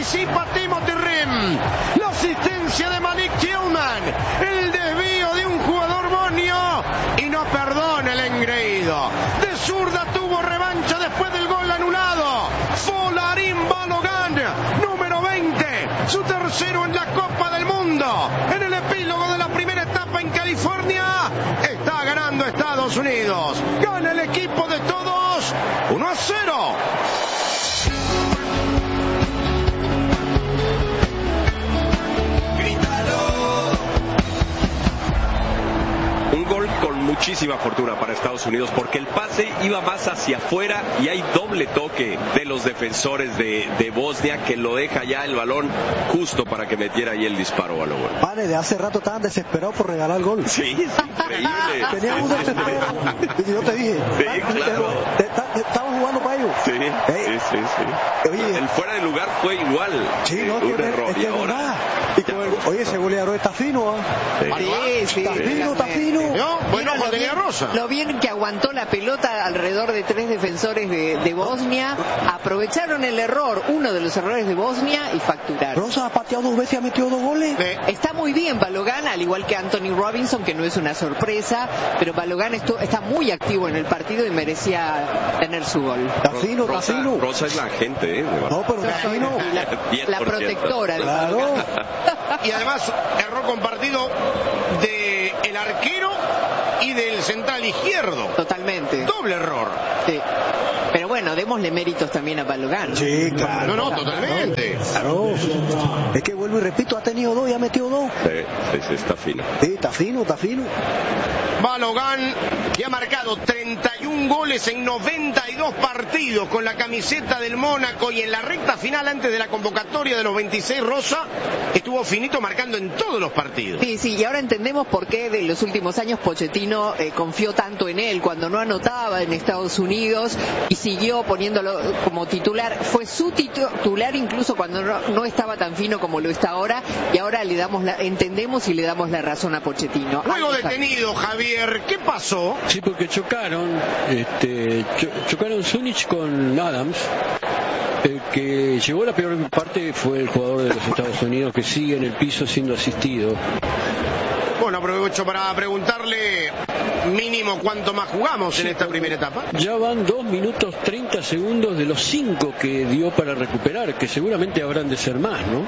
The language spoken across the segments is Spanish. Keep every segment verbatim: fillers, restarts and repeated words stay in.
Anticipa Timothy Rim. La asistencia de Malik Tillman. El desvío de un jugador bosnio. Y no perdona el engreído. De zurda tuvo revancha después del gol anulado. Folarin Balogan, número veinte. Su tercero en la Copa del Mundo. En el epílogo de la primera etapa en California. Está ganando Estados Unidos. Gana el equipo de todos. uno a cero. Un gol con muchísima fortuna para Estados Unidos porque el pase iba más hacia afuera y hay doble toque de los defensores de, de Bosnia que lo deja ya el balón justo para que metiera ahí el disparo a lo gol. Vale, de hace rato estaban desesperados por regalar el gol. Sí, es increíble. Tenían un desespero. Y yo te dije, sí, claro. Estaban jugando para ellos. Sí, sí, sí, sí. Oye, el fuera de lugar fue igual. Sí, no, un que, error. Es que y ahora, y con el, oye, ese goleador está fino, ¿eh? Sí, sí. Está fino, está fino. ¿No? Bueno, lo, bien, Rosa. lo bien que aguantó la pelota alrededor de tres defensores de, de Bosnia. Aprovecharon el error, uno de los errores de Bosnia y facturaron. Rosa ha pateado dos veces y ha metido dos goles. Sí. Está muy bien Balogan, al igual que Anthony Robinson, que no es una sorpresa, pero Balogan esto, está muy activo en el partido y merecía tener su gol. Está fino, está Rosa, fino. Rosa es la gente, ¿eh? No, pero está fino. La, la protectora. Claro. Y además, error compartido de el arquero y del central izquierdo. Totalmente. Doble error. Sí. Pero bueno, démosle méritos también a Balogan. Sí, claro. No, no, totalmente. Claro. Es que vuelvo y repito, ha tenido dos y ha metido dos. Sí, sí, sí, está fino. Sí, está fino, está fino. Balogan, que ha marcado treinta y un goles en noventa y dos partidos con la camiseta del Mónaco, y en la recta final antes de la convocatoria de los veintiséis Rosa estuvo finito marcando en todos los partidos. Sí, sí, y ahora entendemos por qué de los últimos años Pochettino eh, confió tanto en él cuando no anotaba en Estados Unidos y siguió poniéndolo como titular. Fue su titular incluso cuando no, no estaba tan fino como lo está ahora, y ahora le damos la, entendemos y le damos la razón a Pochettino. Juego detenido, Javier. ¿Qué pasó? Sí, porque chocaron, este, cho chocaron Zunic con Adams. El que llegó a la peor parte fue el jugador de los Estados Unidos, que sigue en el piso siendo asistido. Bueno, aprovecho para preguntarle mínimo cuánto más jugamos sí, en esta primera etapa. Ya van dos minutos treinta segundos de los cinco que dio para recuperar, que seguramente habrán de ser más, ¿no?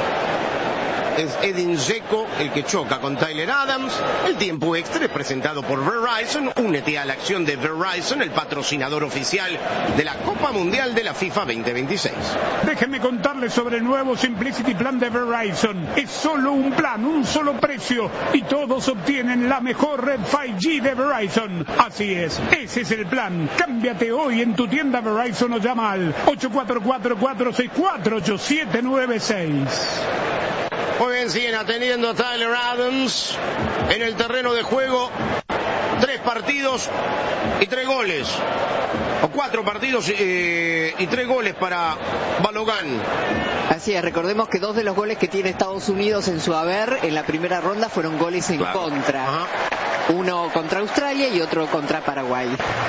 Es Edin Dzeko el que choca con Tyler Adams. El tiempo extra es presentado por Verizon. Únete a la acción de Verizon, el patrocinador oficial de la Copa Mundial de la FIFA veinte veintiséis. Déjenme contarles sobre el nuevo Simplicity Plan de Verizon. Es solo un plan, un solo precio, y todos obtienen la mejor red cinco G de Verizon. Así es, ese es el plan. Cámbiate hoy en tu tienda Verizon o llama al ocho cuatro cuatro, cuatro seis cuatro, ocho siete nueve seis. Muy bien, siguen atendiendo a Tyler Adams en el terreno de juego. Tres partidos y tres goles. O cuatro partidos eh, y tres goles para Balogan. Así es, recordemos que dos de los goles que tiene Estados Unidos en su haber en la primera ronda fueron goles en claro. contra. Ajá. Uno contra Australia y otro contra Paraguay.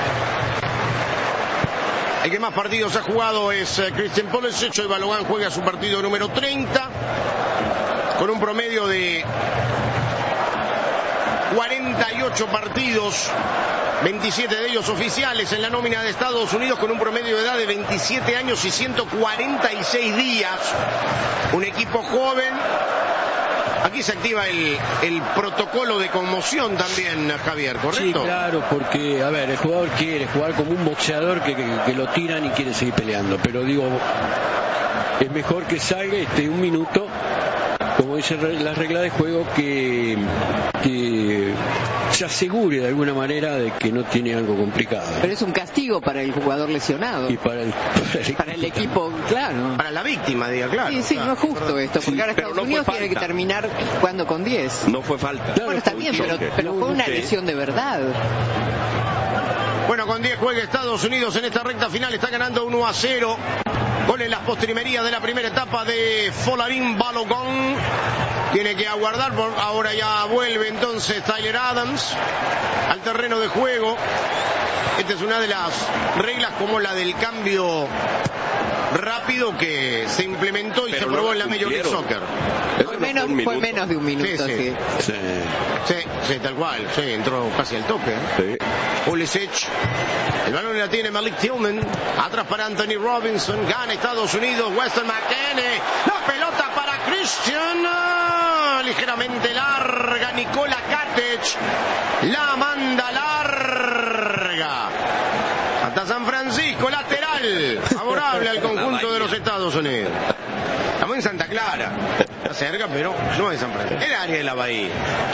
El que más partidos ha jugado es uh, Christian Pulisic. Hoy Balogan juega su partido número treinta. Con un promedio de cuarenta y ocho partidos, veintisiete de ellos oficiales en la nómina de Estados Unidos, con un promedio de edad de veintisiete años y ciento cuarenta y seis días. Un equipo joven. Aquí se activa el, el protocolo de conmoción también, Javier, ¿correcto? Sí, claro, porque, a ver, el jugador quiere jugar como un boxeador que, que, que lo tiran y quiere seguir peleando, pero digo, es mejor que salga este un minuto, como dice la regla de juego, que, que se asegure de alguna manera de que no tiene algo complicado. Pero es un castigo para el jugador lesionado. Y para el, para el, para el equipo, claro. Para la víctima, diga, claro. Sí, sí, claro, no es justo perdón. esto, porque sí, ahora Estados no Unidos tiene que terminar jugando con diez. No fue falta. Claro, bueno, está bien, pero, pero fue una lesión de verdad. Bueno, con diez juega Estados Unidos en esta recta final, está ganando uno a cero. Gol en las postrimerías de la primera etapa de Folarin Balogun. Tiene que aguardar, por ahora ya vuelve entonces Tyler Adams al terreno de juego. Esta es una de las reglas como la del cambio rápido que se implementó y Pero se probó no en la Major League cumplieron. Soccer. Fue menos, fue menos de un minuto, Sí, sí. sí. Sí. Sí, sí, tal cual, sí, entró casi al toque. ¿eh? Sí. Pulisic, el balón la tiene Malik Tillman, atrás para Anthony Robinson, gana Estados Unidos, Weston McKennie, la pelota para Christian, ligeramente larga, Nikola Katic, la manda larga, hasta San Francisco, lateral, favorable al conjunto de los Estados Unidos. Estamos en Santa Clara, está cerca, pero no en San Francisco, el área de la Bahía.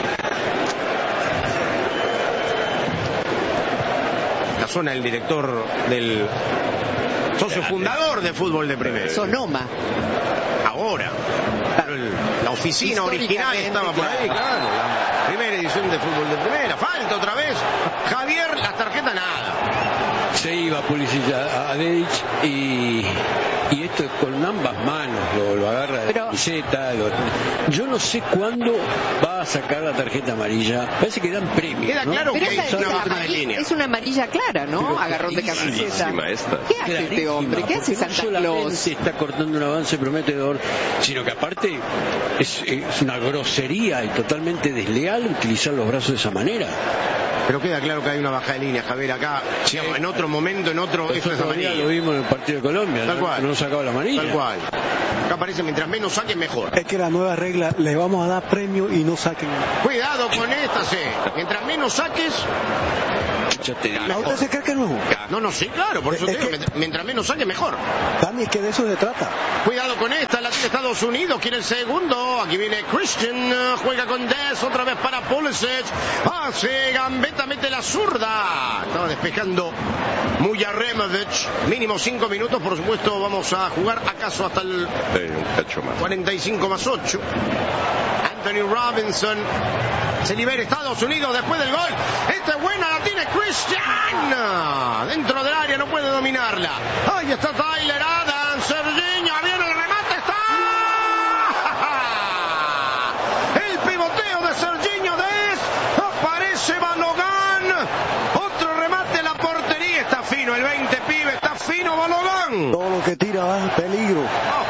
La zona del director del socio fundador de fútbol de primera. Sonoma. Ahora. Pero el- la oficina original estaba por ahí, claro. La primera edición de fútbol de primera. Falta otra vez. Javier, las tarjetas nada. Se iba Pulisic a, a Dedic y, y esto es con ambas manos, lo, lo agarra de Pero- la camiseta. Lo, yo no sé cuándo va a sacar la tarjeta amarilla. Parece que dan premio. Queda ¿no? claro Pero que esa es es, una una baja de amarilla, línea. es una amarilla clara, ¿no? Pero Agarrón de camiseta. clarísima esta. ¿Qué hace este Clarísima, hombre? ¿Qué hace porque no Santa solamente Claus? está cortando un avance prometedor, sino que aparte es, es una grosería y totalmente desleal utilizar los brazos de esa manera. Pero queda claro que hay una baja de línea, Javier. Acá, digamos, en otro momento, en otro, Eso esto es todavía amarillo. lo vimos en el partido de Colombia, Tal ¿no? cual. No sacaba la amarilla. Tal cual. Acá parece mientras menos saquen mejor. Es que la nueva regla, les vamos a dar premio y no saquen. Cuidado con esta, sí. Mientras menos saques. Ya te digo. ¿A usted se cree que no? No, no, sí, claro, por eso te Es digo, que- mientras- mientras menos saque mejor. Dani, es que de eso se trata. Cuidado con esta, la tiene Estados Unidos, quiere el segundo. Aquí viene Christian, juega con Des, otra vez para Pulisic. Hace gambeta, mete la zurda. Estaba despejando Mujaremovic. Mínimo cinco minutos, por supuesto, vamos a jugar acaso hasta el Sí, un cacho más. cuarenta y cinco más ocho. Anthony Robinson. Se libera Estados Unidos después del gol. Esta es buena, la tiene Christian. Dentro del área, no puede dominarla. Ahí está Tyler Adams. Serginho, viene el remate. ¡Está! El pivoteo de Serginho Dest. Aparece Balogan. Otro remate a la portería. Está fino el veinte, pibe. Está fino Balogan. Todo lo que tira va a peligro.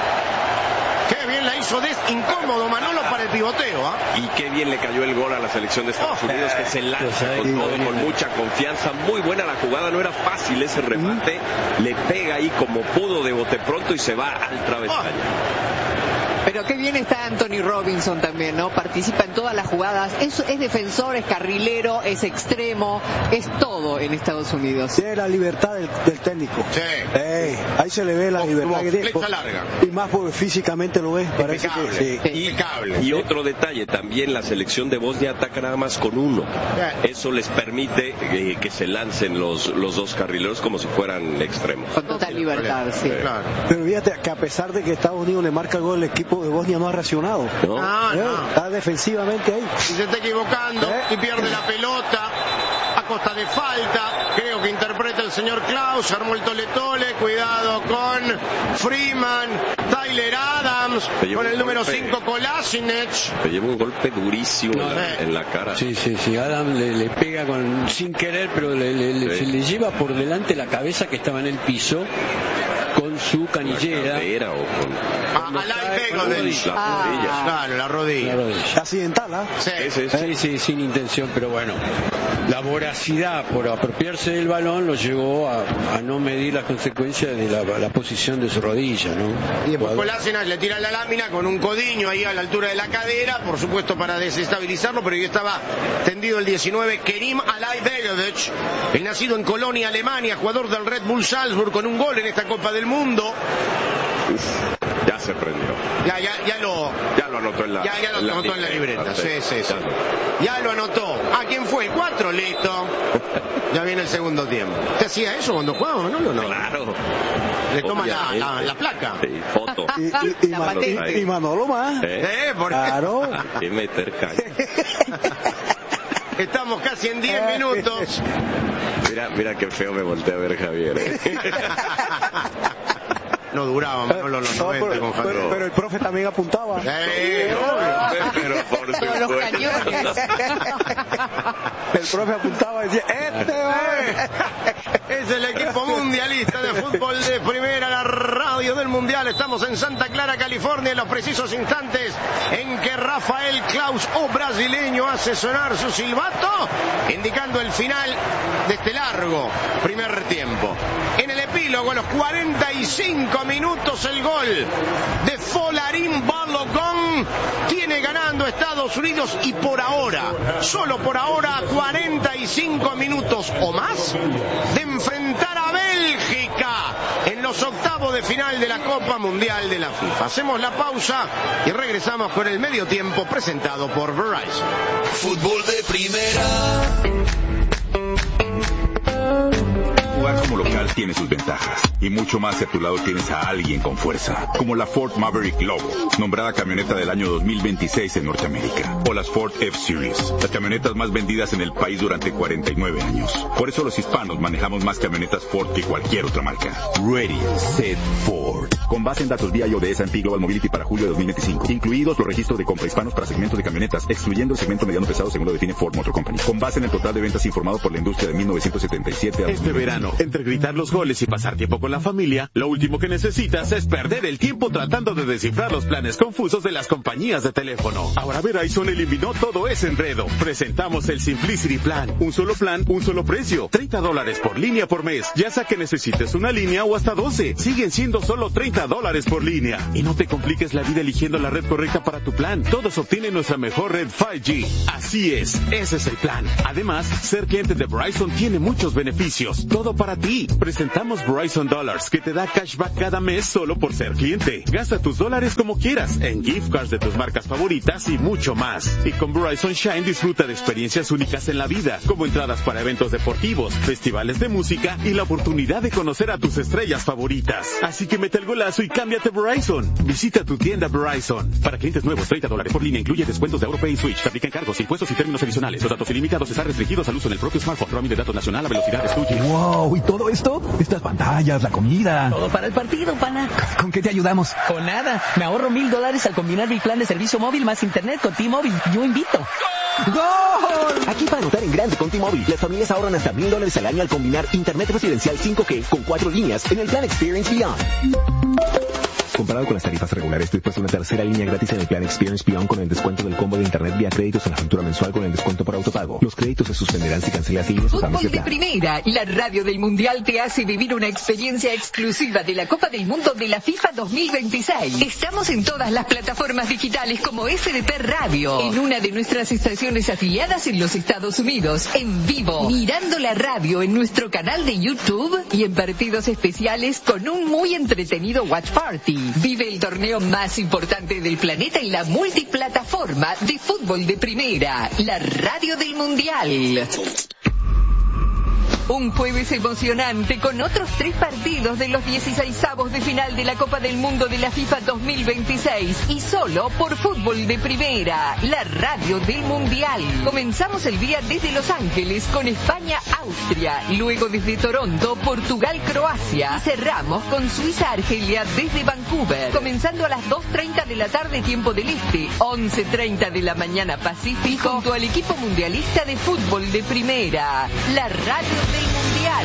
Oh, qué bien la hizo Dest. Incómodo Manolo para el pivoteo. ¿ah? Y qué bien le cayó el gol a la selección de Estados Unidos, que se lanza Pues ahí, con todo, sí. con mucha confianza. Muy buena la jugada, no era fácil ese remate. Le pega ahí como pudo de bote pronto y se va al travesaño. Pero qué bien está Anthony Robinson también, ¿no? Participa en todas las jugadas. Es, es defensor, es carrilero, es extremo, es todo en Estados Unidos. Tiene la libertad del, del técnico. Sí. Ey, ahí se le ve la Como- libertad como que tiene. flecha larga. Y más porque físicamente lo ves. Parece que Impecable. sí. Impecable. Y otro detalle, también la selección de Bosnia ataca nada más con uno. Eso les permite eh, que se lancen los, los dos carrileros como si fueran extremos. Con total libertad, sí. Claro. Pero fíjate que a pesar de que Estados Unidos le marca el gol, el equipo de Bosnia no ha reaccionado. ¿No? Ah, Eh, no. Está defensivamente ahí. Y se está equivocando ¿Eh? y pierde la pelota a costa de falta. Creo que interpreta el señor Klaus. Armó el tole tole. Cuidado con Freeman, Tyler Adams, Se llevó con el un número golpe. cinco Kolasinac. Se lleva un golpe durísimo en, la, en la cara. Sí, sí, sí. Adam le, le pega con, sin querer, pero le, le- le- Sí. se le lleva por delante la cabeza que estaba en el piso con su canillera. Cadera o con A, a Lai cae con Begovic. las Ah. rodillas. Claro, la rodilla. la rodilla. Accidental, ¿ah? Sí. Sí, sí, sí. Sí, sí, sin intención, pero bueno, la voracidad por apropiarse del balón lo llevó a, a no medir las consecuencias de la, la posición de su rodilla, ¿no? Y después Jugador- Kolasinac le tira la lámina con un codiño ahí a la altura de la cadera, por supuesto para desestabilizarlo, pero ahí estaba tendido el diecinueve, Kerim Alaibegovic, el nacido en Colonia, Alemania, jugador del Red Bull Salzburg con un gol en esta Copa del Mundo. Ya se prendió. Ya, ya, ya lo, Ya lo anotó en la ya, ya lo anotó en la libreta, sí, sí, sí. Ya. Ya lo anotó. ¿A quién fue? El cuatro, listo. Ya viene el segundo tiempo. ¿Te hacía eso cuando jugaba, Manolo? No. Claro. Le toma la, la, Obviamente. la placa. Sí, foto. Y, y- y La Ma- patente. y- y Manolo más. ¿Eh? Eh, porque Claro. Que meter caña. estamos casi en diez minutos. Mira, mira qué feo me volteé a ver Javier. ¿eh? No duraba, Manolo, los No, noventa pero, con Javier. pero- pero el profe también apuntaba. Sí, obvio. Pero por por Todos los cañones. El profe apuntaba y decía, este va. Es el equipo mundialista de fútbol de primera, la radio del mundial. Estamos en Santa Clara, California, en los precisos instantes en que Rafael Claus, o brasileño, hace sonar su silbato, indicando el final de este largo primer tiempo. En el epílogo, a los cuarenta y cinco minutos, el gol de Folarin Balogun tiene ganando Estados Unidos, y por ahora, solo por ahora, cuarenta y cinco minutos o más de enfrentar a Bélgica en los octavos de final de la Copa Mundial de la FIFA. Hacemos la pausa y regresamos con el medio tiempo presentado por Verizon. Fútbol de primera. Jugar como local tiene sus ventajas, y mucho más si a tu lado tienes a alguien con fuerza, como la Ford Maverick Lobo, nombrada camioneta del año dos mil veintiséis en Norteamérica, o las Ford F-Series, las camionetas más vendidas en el país durante cuarenta y nueve años. Por eso los hispanos manejamos más camionetas Ford que cualquier otra marca. Ready, Set, Ford. Con base en datos V I O de S and P Global Mobility para julio de dos mil veinticinco, incluidos los registros de compra hispanos para segmentos de camionetas, excluyendo el segmento mediano pesado según lo define Ford Motor Company. Con base en el total de ventas informado por la industria de mil novecientos setenta y siete a Este verano, entre gritar los goles y pasar tiempo con la familia, lo último que necesitas es perder el tiempo tratando de descifrar los planes confusos de las compañías de teléfono. Ahora Verizon eliminó todo ese enredo. Presentamos el Simplicity Plan. Un solo plan, un solo precio. treinta dólares por línea por mes. Ya sea que necesites una línea o hasta doce. Siguen siendo solo treinta dólares por línea. Y no te compliques la vida eligiendo la red correcta para tu plan. Todos obtienen nuestra mejor red cinco G. Así es, ese es el plan. Además, ser cliente de Verizon tiene muchos beneficios. Todo para ti. Presentamos Verizon Dollars, que te da cashback cada mes solo por ser cliente. Gasta tus dólares como quieras, en gift cards de tus marcas favoritas y mucho más. Y con Verizon Shine disfruta de experiencias únicas en la vida, como entradas para eventos deportivos, festivales de música y la oportunidad de conocer a tus estrellas favoritas. Así que mete el golazo y cámbiate a Verizon. Visita tu tienda Verizon. Para clientes nuevos, treinta dólares por línea, incluye descuentos de AuroPay y Switch. Se aplican cargos, impuestos y términos adicionales. Los datos ilimitados están restringidos al uso en el propio smartphone. Roaming de datos nacional a velocidad es tuya. Wow, ¿y todo esto? Estas pantallas, la comida. Todo para el partido, pana. ¿Con qué te ayudamos? Con nada. Me ahorro mil dólares al combinar mi plan de servicio móvil más internet con T-Mobile. Yo invito. ¡Gol! Aquí para anotar en grande con T-Mobile, las familias ahorran hasta mil dólares al año al combinar internet residencial cinco G con cuatro líneas en el plan Experience Beyond. Comparado con las tarifas regulares, tú puedes una tercera línea gratis en el plan Experience Beyond con el descuento del combo de internet vía créditos en la factura mensual con el descuento por autopago. Los créditos se suspenderán si cancelas líneas o cambias de plan. Fútbol de primera, la radio del mundial te hace vivir una experiencia exclusiva de la Copa del Mundo de la FIFA dos mil veintiséis. Estamos en todas las plataformas digitales como F D P Radio, en una de nuestras estaciones afiliadas en los Estados Unidos, en vivo, mirando la radio en nuestro canal de YouTube y en partidos especiales con un muy entretenido watch party. Vive el torneo más importante del planeta en la multiplataforma de fútbol de primera, la radio del mundial. Un jueves emocionante con otros tres partidos de los dieciseisavos de final de la Copa del Mundo de la FIFA dos mil veintiséis y solo por Fútbol de Primera, la radio del Mundial. Comenzamos el día desde Los Ángeles con España-Austria, luego desde Toronto, Portugal-Croacia y cerramos con Suiza-Argelia desde Vancouver, comenzando a las dos treinta de la tarde tiempo del Este, once treinta de la mañana Pacífico, junto al equipo mundialista de Fútbol de Primera, la radio del Mundial.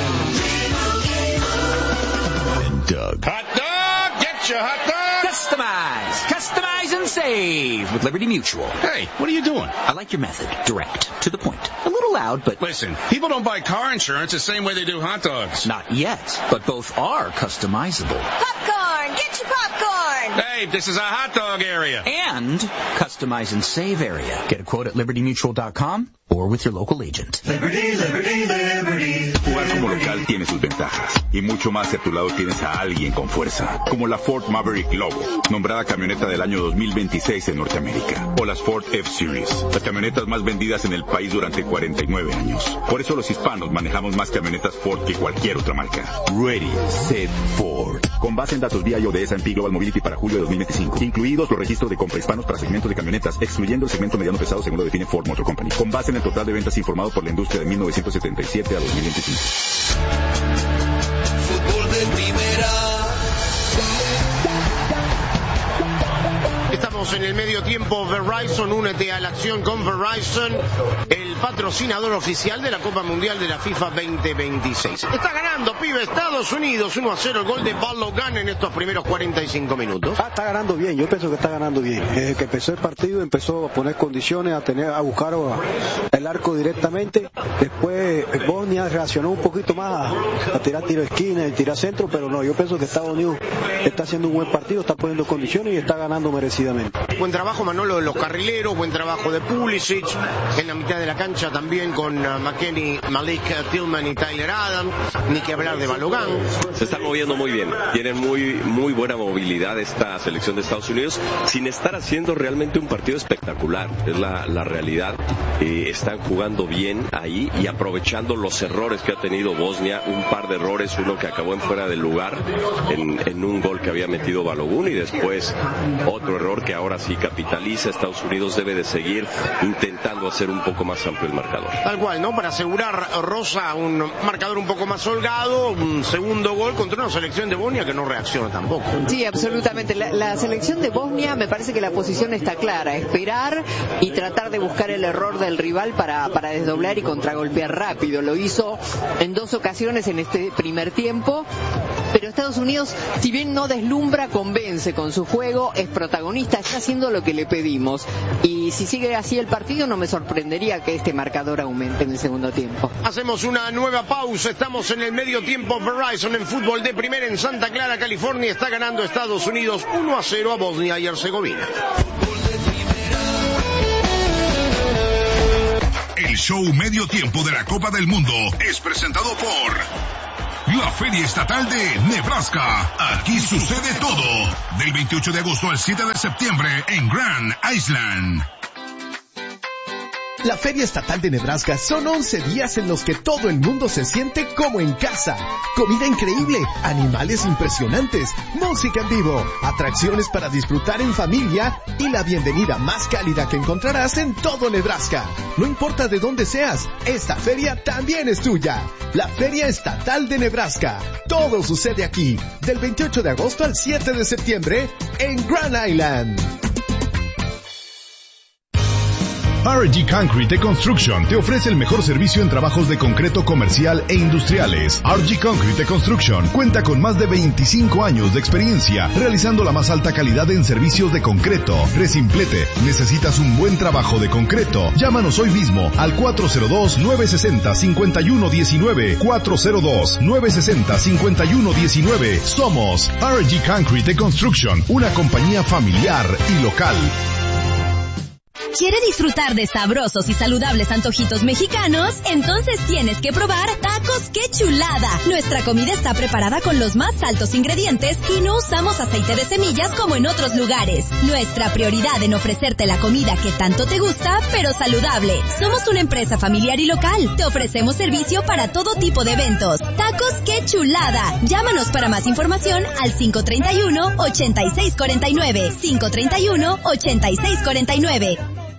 Doug. Hot dog! Get your hot dog! Customize! Customize and save with Liberty Mutual. Hey, what are you doing? I like your method. Direct. To the point. A little loud, but... Listen, people don't buy car insurance the same way they do hot dogs. Not yet, but both are customizable. Popcorn! Get your popcorn! Hey, this is a hot dog area. And customize and save area. Get a quote at liberty mutual dot com or with your local agent. Liberty, Liberty, Liberty. Jugar como local tiene sus ventajas, y mucho más si a tu lado tienes a alguien con fuerza, como la Ford Maverick Lobo, nombrada camioneta del año dos mil veintiséis en Norteamérica, o las Ford F-Series, las camionetas más vendidas en el país durante cuarenta y nueve años. Por eso los hispanos manejamos más camionetas Ford que cualquier otra marca. Ready, Set, Ford. Con base en datos V I O de S and P Global Mobility para julio de dos mil veinticinco, incluidos los registros de compra hispanos para segmentos de camionetas, excluyendo el segmento mediano pesado según lo define Ford Motor Company. Con base en el total de ventas informado por la industria de mil novecientos setenta y siete a dos mil veinticinco. Fútbol de primera. Estamos Estamos en el medio tiempo. Verizon, únete a la acción con Verizon, el patrocinador oficial de la Copa Mundial de la FIFA veinte veintiséis. Está ganando, pibe, Estados Unidos uno a cero, el gol de Balogun en estos primeros cuarenta y cinco minutos. Ah, está ganando bien, yo pienso que está ganando bien. Desde que empezó el partido empezó a poner condiciones, a tener, a buscar el arco directamente. Después Bosnia reaccionó un poquito más a, a tirar tiro de esquina y tirar centro, pero no, yo pienso que Estados Unidos está haciendo un buen partido, está poniendo condiciones y está ganando merecidamente. Buen trabajo, Manolo, de los carrileros, buen trabajo de Pulisic, en la mitad de la cancha también con uh, McKennie, Malik Tillman y Tyler Adams, ni que hablar de Balogun. Se están moviendo muy bien, tienen muy, muy buena movilidad esta selección de Estados Unidos, sin estar haciendo realmente un partido espectacular, es la, la realidad. Eh, están jugando bien ahí y aprovechando los errores que ha tenido Bosnia, un par de errores, uno que acabó en fuera del lugar, en, en un gol que había metido Balogun, y después otro error que ahora sí capitaliza. Estados Unidos debe de seguir intentando hacer un poco más amplio el marcador. Tal cual, ¿no? Para asegurar, Rosa, un marcador un poco más holgado, un segundo gol contra una selección de Bosnia que no reacciona tampoco. Sí, absolutamente. La, la selección de Bosnia, me parece que la posición está clara, esperar y tratar de buscar el error del rival para, para desdoblar y contragolpear rápido. Lo hizo en dos ocasiones en este primer tiempo, pero Estados Unidos, si bien no deslumbra, convence con su juego, es protagonista, está haciendo lo que le pedimos, y si sigue así el partido no me sorprendería que este marcador aumente en el segundo tiempo. Hacemos una nueva pausa, estamos en el medio tiempo. Verizon en fútbol de primera en Santa Clara, California, está ganando Estados Unidos uno a cero a Bosnia y Herzegovina. El show medio tiempo de la Copa del Mundo es presentado por la Feria Estatal de Nebraska. Aquí sucede todo. Del veintiocho de agosto al siete de septiembre en Grand Island. La Feria Estatal de Nebraska son once días en los que todo el mundo se siente como en casa. Comida increíble, animales impresionantes, música en vivo, atracciones para disfrutar en familia y la bienvenida más cálida que encontrarás en todo Nebraska. No importa de dónde seas, esta feria también es tuya. La Feria Estatal de Nebraska. Todo sucede aquí, del veintiocho de agosto al siete de septiembre en Grand Island. R G Concrete Construction te ofrece el mejor servicio en trabajos de concreto comercial e industriales. R G Concrete Construction cuenta con más de veinticinco años de experiencia realizando la más alta calidad en servicios de concreto. Resimplete, ¿necesitas un buen trabajo de concreto? Llámanos hoy mismo al cuatro cero dos, nueve seis cero, cinco uno uno nueve, cuatro cero dos, nueve seis cero, cinco uno uno nueve. Somos R G Concrete Construction, una compañía familiar y local. ¿Quiere disfrutar de sabrosos y saludables antojitos mexicanos? Entonces tienes que probar Tacos ¡Qué Chulada! Nuestra comida está preparada con los más altos ingredientes y no usamos aceite de semillas como en otros lugares. Nuestra prioridad en ofrecerte la comida que tanto te gusta, pero saludable. Somos una empresa familiar y local. Te ofrecemos servicio para todo tipo de eventos. Tacos ¡Qué Chulada! Llámanos para más información al cinco treinta y uno, ochenta y seis cuarenta y nueve. cinco treinta y uno, ochenta y seis cuarenta y nueve.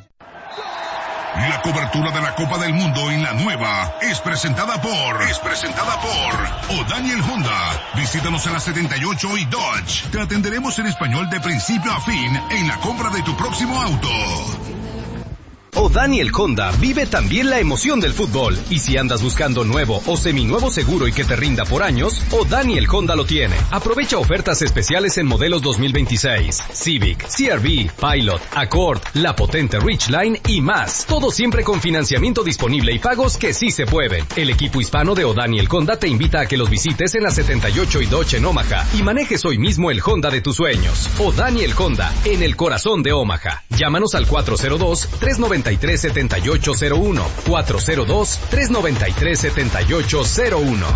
La cobertura de la Copa del Mundo en la nueva es presentada por es presentada por O'Daniel Honda. Visítanos en la setenta y ocho y Dodge. Te atenderemos en español de principio a fin en la compra de tu próximo auto. O'Daniel Honda vive también la emoción del fútbol. Y si andas buscando nuevo o seminuevo seguro y que te rinda por años, O'Daniel Honda lo tiene. Aprovecha ofertas especiales en modelos dos mil veintiséis, Civic, C R V, Pilot, Accord, la potente Ridgeline y más. Todo siempre con financiamiento disponible y pagos que sí se pueden. El equipo hispano de O'Daniel Honda te invita a que los visites en la setenta y ocho y Dodge en Omaha y manejes hoy mismo el Honda de tus sueños. O'Daniel Honda, en el corazón de Omaha. Llámanos al cuatro cero dos, tres nueve tres, siete ocho cero uno, cuatro cero dos, tres nueve tres, siete ocho cero uno.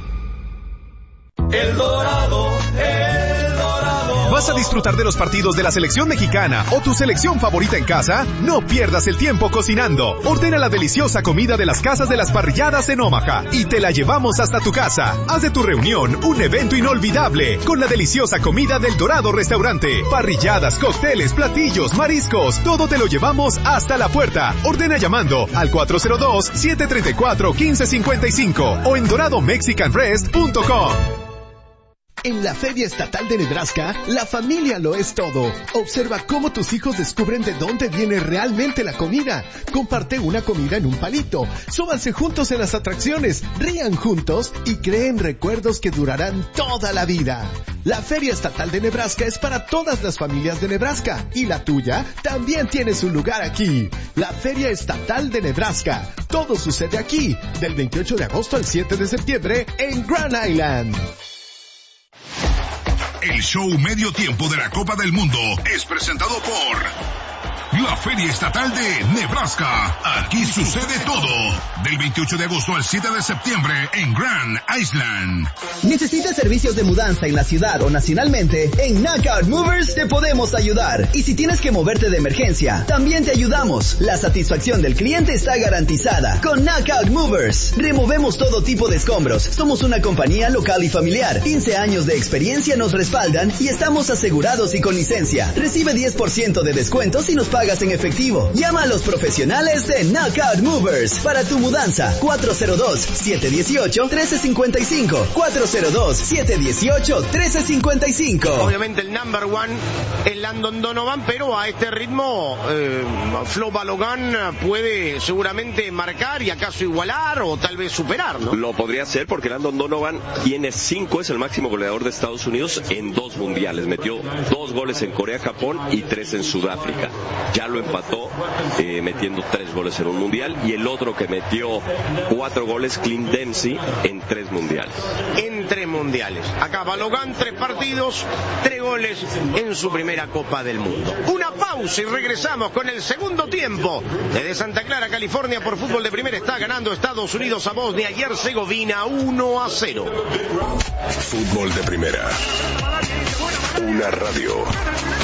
El Dorado, El Dorado. ¿Vas a disfrutar de los partidos de la selección mexicana o tu selección favorita en casa? No pierdas el tiempo cocinando. Ordena la deliciosa comida de las casas de las parrilladas en Omaha y te la llevamos hasta tu casa. Haz de tu reunión un evento inolvidable con la deliciosa comida del Dorado Restaurante. Parrilladas, cócteles, platillos, mariscos, todo te lo llevamos hasta la puerta. Ordena llamando al cuatro cero dos, siete tres cuatro, uno cinco cinco cinco o en dorado mexican rest punto com. En la Feria Estatal de Nebraska, la familia lo es todo. Observa cómo tus hijos descubren de dónde viene realmente la comida. Comparte una comida en un palito. Súbanse juntos en las atracciones, rían juntos y creen recuerdos que durarán toda la vida. La Feria Estatal de Nebraska es para todas las familias de Nebraska y la tuya también tiene su lugar aquí. La Feria Estatal de Nebraska. Todo sucede aquí, del veintiocho de agosto al siete de septiembre en Grand Island. El show medio tiempo de la Copa del Mundo es presentado por la Feria Estatal de Nebraska. Aquí sucede todo. Del veintiocho de agosto al siete de septiembre en Grand Island. ¿Necesitas servicios de mudanza en la ciudad o nacionalmente? En Knockout Movers te podemos ayudar. Y si tienes que moverte de emergencia, también te ayudamos. La satisfacción del cliente está garantizada. Con Knockout Movers, removemos todo tipo de escombros. Somos una compañía local y familiar. quince años de experiencia nos respaldan y estamos asegurados y con licencia. Recibe diez por ciento de descuento si nos pagas en efectivo. Llama a los profesionales de Knockout Movers para tu mudanza. cuatro cero dos, siete uno ocho, uno tres cinco cinco. cuatro cero dos, siete uno ocho, uno tres cinco cinco. Obviamente el number one es Landon Donovan, pero a este ritmo eh, Flo Balogun puede seguramente marcar y acaso igualar o tal vez superar, ¿no? Lo podría hacer porque Landon Donovan tiene cinco, es el máximo goleador de Estados Unidos en dos mundiales. Metió dos goles en Corea, Japón y tres en Sudáfrica. Ya lo empató eh, metiendo tres goles en un mundial, y el otro que metió cuatro goles, Clint Dempsey, en tres mundiales. En tres mundiales. Acá Balogun, tres partidos, tres goles en su primera Copa del Mundo. Una pausa y regresamos con el segundo tiempo. Desde Santa Clara, California, por Fútbol de Primera está ganando Estados Unidos a Bosnia y Herzegovina uno a cero. Fútbol de Primera. Una radio.